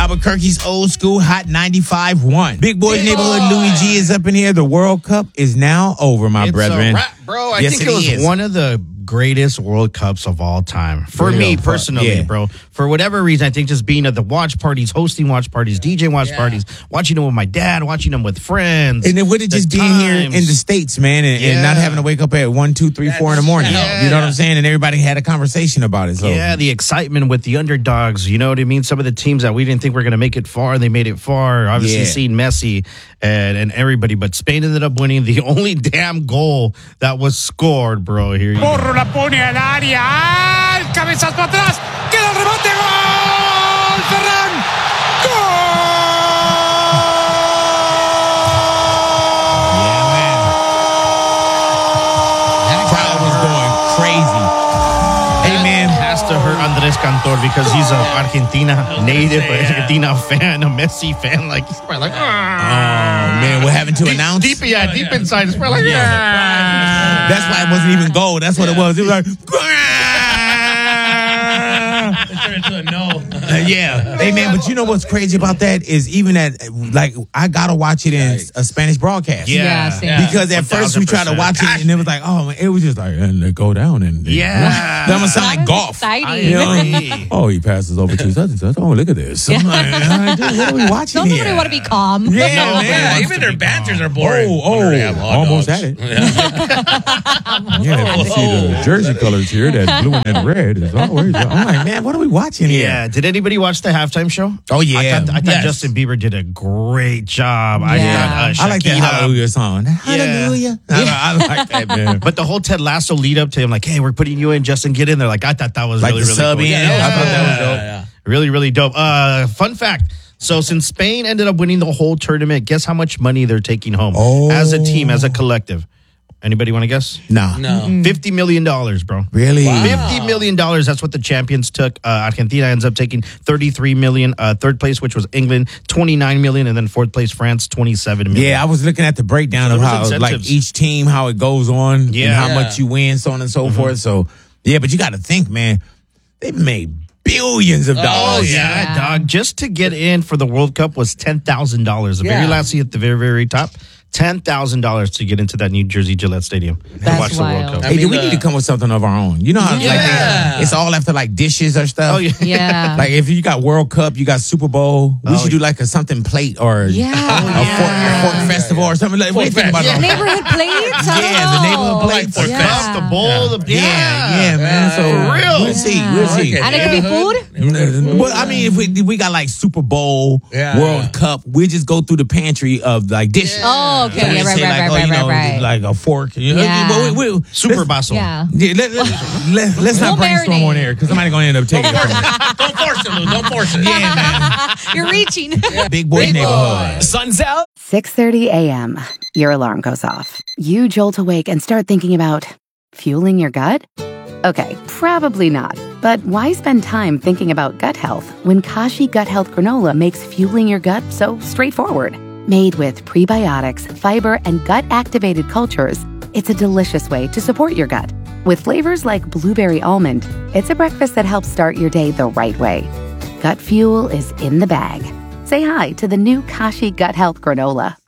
Albuquerque's old school Hot 95.1. Big Boys Neighborhood, Louis G is up in here. The World Cup is now over, my brethren. It's a wrap, bro. I Yes, think it was one of the greatest World Cups of all time. For me, personally, bro. For whatever reason, I think just being at the watch parties, hosting watch parties, DJing watch parties, watching them with my dad, watching them with friends. And then with it just being here in the States, man, and not having to wake up at 1, 2, 3, 4 in the morning. Yeah. You know what I'm saying? And everybody had a conversation about it. So. Yeah, the excitement with the underdogs. You know what I mean? Some of the teams that we didn't think were going to make it far, they made it far. Obviously, seeing Messi and everybody. But Spain ended up winning. The only damn goal that was scored, bro. Here you go. La pone al área, al cabezazo atrás, queda el rebote, gol, Ferran, That crowd was going crazy. Hey, man. Has to hurt Andres Cantor because he's an Argentina native, Argentina fan, a Messi fan. Like, he's probably like, Oh, man, we're having to announce. deep inside. It's probably like, That's why it wasn't even goal. That's what it was. It was like, It turned into a no. yeah. Hey, man, but you know what's crazy about that is even at, like, I got to watch it in a Spanish broadcast. Because at first we tried to watch it and it was like, oh, man, it was just like, and they go down and that must sound like golf. Exciting. You know? Oh, he passes over 2 seconds. Oh, look at this. I'm like, dude, what are we watching Don't here? nobody want to be calm. Yeah, Yeah, man. even their banters are boring. Almost at it. Yeah, you see the jersey colors here, that blue and that red. Is always, I'm like, man, what are we watching here? Yeah. Did anybody watch the halftime show? Oh, yeah. I thought Justin Bieber did a great job. I thought I like that Shakira. Hallelujah song. Hallelujah. I like that, man. But the whole Ted Lasso lead up to him, like, hey, we're putting you in, Justin, get in there. Like, I thought that was Like really, the really sub cool. in. I thought that was dope. Yeah. Really, really dope. Fun fact. So since Spain ended up winning the whole tournament, guess how much money they're taking home as a team, as a collective? Anybody want to guess? No. $50 million, bro. Really? $50 million. That's what the champions took. Argentina ends up taking $33 million. Third place, which was England, $29 million. And then fourth place, France, $27 million. Yeah, I was looking at the breakdown of how, like, each team, how it goes on and how much you win, so on and so forth. So, yeah, but you got to think, man, they made billions of dollars. Oh, yeah, dog. Just to get in for the World Cup was $10,000. The very last seat at the very, very top. $10,000 to get into that New Jersey Gillette Stadium to watch the World Cup. Hey, we need to come with something of our own. You know how like it's all after like dishes or stuff. Oh yeah. Like if you got World Cup, you got Super Bowl. We should do like a something plate or a fork festival or something. Like, what do you think about that? Neighborhood plates? The neighborhood plates. Like Cup, the bowl, Yeah, man. So for real. We'll see. And it could be food? Well, I mean, if we got like Super Bowl, World Cup, we just go through the pantry of like dishes. Oh, okay. So we say right. Like a fork. You know, Super basso. Yeah. Let's not brainstorm on air because somebody's going to end up taking it from me. Don't force it, Lou. Don't force it. Yeah, man. You're reaching. Big boy neighborhood. Sun's out. 6:30 a.m. Your alarm goes off. You jolt awake and start thinking about fueling your gut? Okay, probably not. But why spend time thinking about gut health when Kashi Gut Health Granola makes fueling your gut so straightforward? Made with prebiotics, fiber, and gut-activated cultures, it's a delicious way to support your gut. With flavors like blueberry almond, it's a breakfast that helps start your day the right way. Gut fuel is in the bag. Say hi to the new Kashi Gut Health Granola.